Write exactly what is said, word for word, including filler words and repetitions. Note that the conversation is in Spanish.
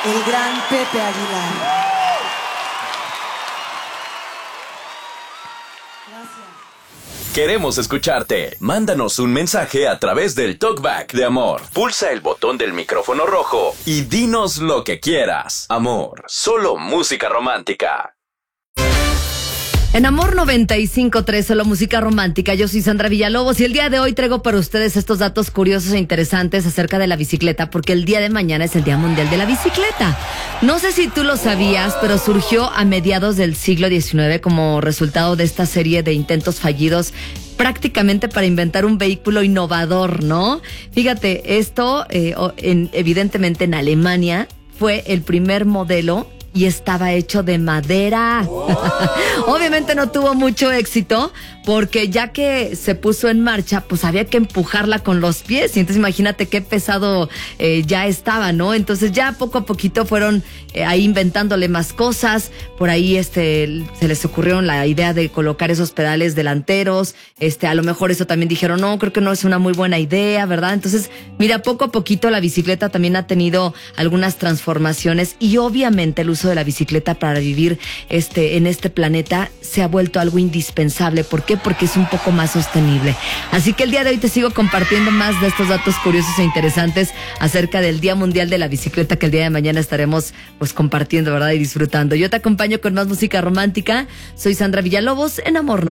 el gran Pepe Aguilar. Gracias. Queremos escucharte. Mándanos un mensaje a través del Talkback de Amor. Pulsa el botón del micrófono rojo y dinos lo que quieras. Amor, solo música romántica. En Amor noventa y cinco punto tres, solo música romántica. Yo soy Sandra Villalobos y el día de hoy traigo para ustedes estos datos curiosos e interesantes acerca de la bicicleta, porque el día de mañana es el Día Mundial de la Bicicleta. No sé si tú lo sabías, pero surgió a mediados del siglo diecinueve como resultado de esta serie de intentos fallidos prácticamente para inventar un vehículo innovador, ¿no? Fíjate, esto eh, en, evidentemente en Alemania fue el primer modelo y estaba hecho de madera. Obviamente no tuvo mucho éxito porque ya que se puso en marcha, pues había que empujarla con los pies. Y entonces imagínate qué pesado eh, ya estaba, ¿no? Entonces ya poco a poquito fueron eh, ahí inventándole más cosas. Por ahí este se les ocurrieron la idea de colocar esos pedales delanteros. Este, a lo mejor eso también dijeron, no, creo que no es una muy buena idea, ¿verdad? Entonces, mira, poco a poquito la bicicleta también ha tenido algunas transformaciones y obviamente el uso de la bicicleta para vivir este en este planeta se ha vuelto algo indispensable. ¿Por qué? Porque es un poco más sostenible. Así que el día de hoy te sigo compartiendo más de estos datos curiosos e interesantes acerca del Día Mundial de la Bicicleta, que el día de mañana estaremos pues compartiendo, ¿verdad? Y disfrutando. Yo te acompaño con más música romántica. Soy Sandra Villalobos en Amor.